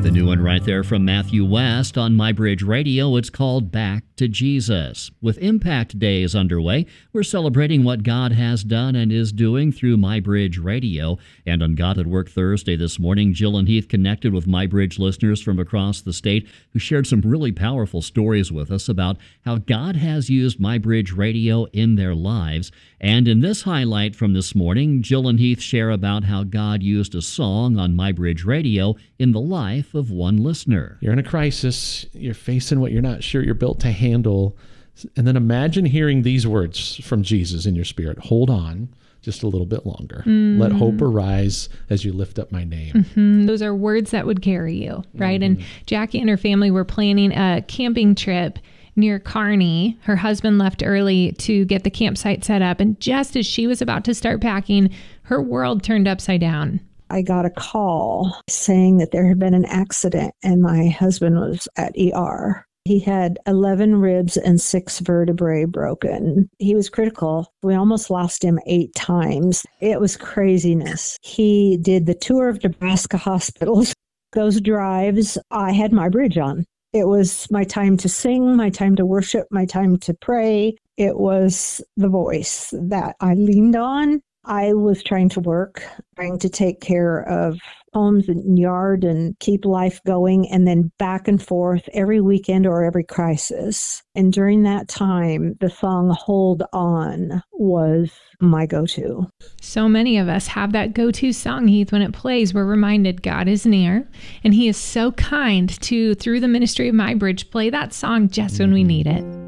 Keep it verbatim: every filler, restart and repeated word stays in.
The new one right there from Matthew West on MyBridge Radio. It's called Back to Jesus. With Impact Days underway, we're celebrating what God has done and is doing through MyBridge Radio. And on God at Work Thursday this morning, Jill and Heath connected with MyBridge listeners from across the state who shared some really powerful stories with us about how God has used MyBridge Radio in their lives. And in this highlight from this morning, Jill and Heath share about how God used a song on MyBridge Radio in the life of one listener. You're in a crisis. You're facing what you're not sure you're built to handle. And then imagine hearing these words from Jesus in your spirit. Hold on just a little bit longer. Mm. Let hope arise as you lift up my name. Mm-hmm. Those are words that would carry you, right? Mm-hmm. And Jackie and her family were planning a camping trip near Kearney. Her husband left early to get the campsite set up. And just as she was about to start packing, her world turned upside down. I got a call saying that there had been an accident and my husband was at E R. He had eleven ribs and six vertebrae broken. He was critical. We almost lost him eight times. It was craziness. He did the tour of Nebraska hospitals. Those drives, I had MyBridge on. It was my time to sing, my time to worship, my time to pray. It was the voice that I leaned on. I was trying to work, trying to take care of homes and yard and keep life going, and then back and forth every weekend or every crisis. And during that time, the song Hold On was my go-to. So many of us have that go-to song, Heath. When it plays, we're reminded God is near, and He is so kind to, through the ministry of MyBridge, play that song just when we need it.